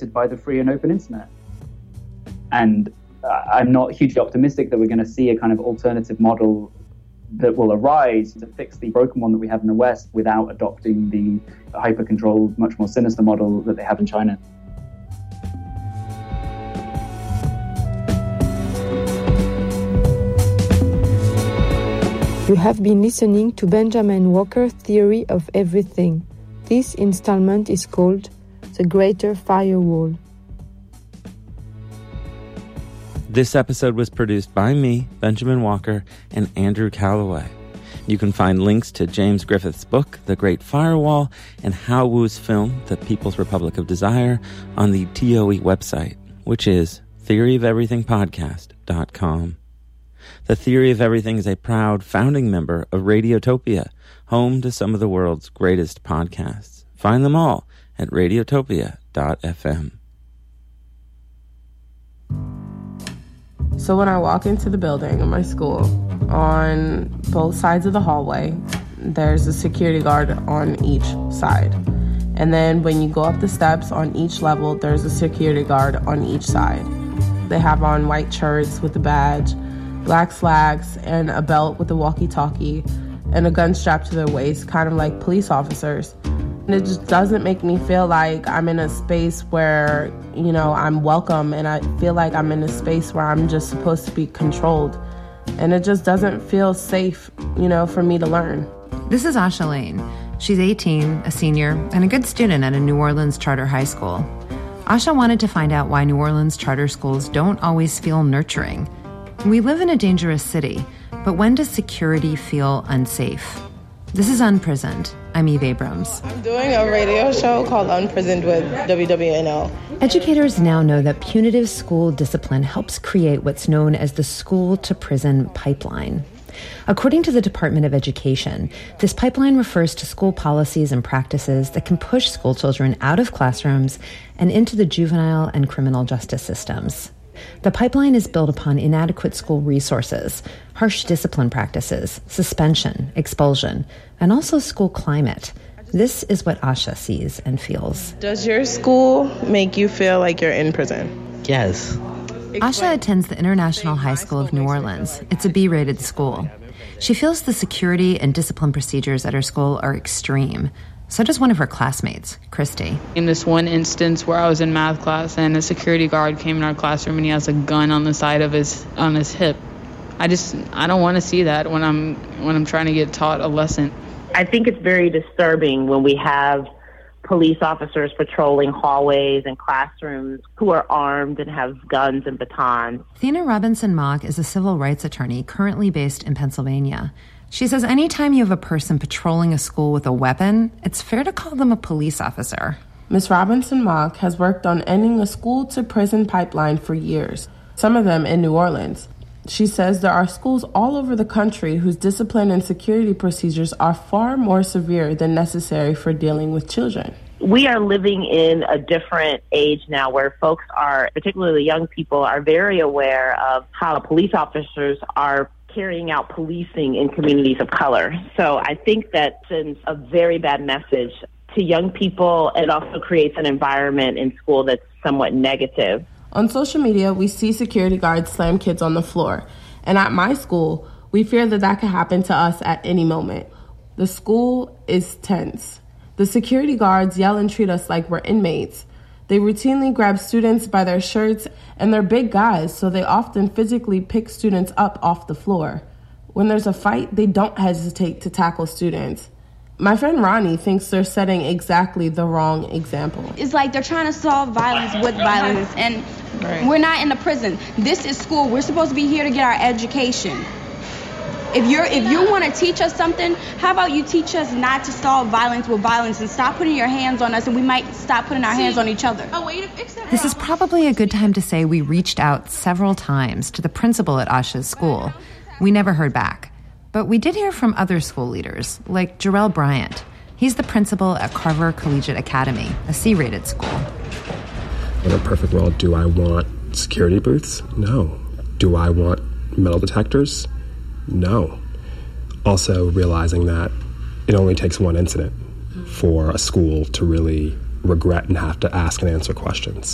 affected by the free and open internet. And I'm not hugely optimistic that we're going to see a kind of alternative model that will arise to fix the broken one that we have in the West without adopting the hyper-controlled, much more sinister model that they have in China. You have been listening to Benjamin Walker's Theory of Everything. This installment is called The Greater Firewall. This episode was produced by me, Benjamin Walker, and Andrew Calloway. You can find links to James Griffith's book, The Great Firewall, and Hao Wu's film, The People's Republic of Desire, on the TOE website, which is theoryofeverythingpodcast.com. The Theory of Everything is a proud founding member of Radiotopia, home to some of the world's greatest podcasts. Find them all at radiotopia.fm. So when I walk into the building of my school, on both sides of the hallway, there's a security guard on each side. And then when you go up the steps on each level, there's a security guard on each side. They have on white shirts with a badge, black slacks, and a belt with a walkie-talkie, and a gun strapped to their waist, kind of like police officers. And it just doesn't make me feel like I'm in a space where, I'm welcome, and I feel like I'm in a space where I'm just supposed to be controlled. And it just doesn't feel safe, for me to learn. This is Asha Lane. She's 18, a senior, and a good student at a New Orleans charter high school. Asha wanted to find out why New Orleans charter schools don't always feel nurturing. We live in a dangerous city, but when does security feel unsafe? This is Unprisoned. I'm Eve Abrams. I'm doing a radio show called Unprisoned with WWNL. Educators now know that punitive school discipline helps create what's known as the school-to-prison pipeline. According to the Department of Education, this pipeline refers to school policies and practices that can push school children out of classrooms and into the juvenile and criminal justice systems. The pipeline is built upon inadequate school resources, harsh discipline practices, suspension, expulsion, and also school climate. This is what Asha sees and feels. Does your school make you feel like you're in prison? Yes. Asha attends the International High School of New Orleans. It's a B-rated school. She feels the security and discipline procedures at her school are extreme. So does one of her classmates, Christy. In this one instance where I was in math class and a security guard came in our classroom and he has a gun on the side of his hip. I don't want to see that when I'm trying to get taught a lesson. I think it's very disturbing when we have police officers patrolling hallways and classrooms who are armed and have guns and batons. Thena Robinson-Mock is a civil rights attorney currently based in Pennsylvania. She says anytime you have a person patrolling a school with a weapon, it's fair to call them a police officer. Ms. Robinson-Mock has worked on ending a school-to-prison pipeline for years, some of them in New Orleans. She says there are schools all over the country whose discipline and security procedures are far more severe than necessary for dealing with children. We are living in a different age now where folks are, particularly young people, are very aware of how police officers are carrying out policing in communities of color. So I think that sends a very bad message to young people. It also creates an environment in school that's somewhat negative. On social media, we see security guards slam kids on the floor. And at my school, we fear that could happen to us at any moment. The school is tense. The security guards yell and treat us like we're inmates. They routinely grab students by their shirts, and they're big guys, so they often physically pick students up off the floor. When there's a fight, they don't hesitate to tackle students. My friend Ronnie thinks they're setting exactly the wrong example. It's like they're trying to solve violence with violence, and we're not in a prison. This is school. We're supposed to be here to get our education. If you want to teach us something, how about you teach us not to solve violence with violence and stop putting your hands on us, and we might stop putting our hands on each other. This is probably a good time to say we reached out several times to the principal at Asha's school. We never heard back. But we did hear from other school leaders, like Jarrell Bryant. He's the principal at Carver Collegiate Academy, a C-rated school. In a perfect world, do I want security booths? No. Do I want metal detectors? No. Also realizing that it only takes one incident for a school to really regret and have to ask and answer questions.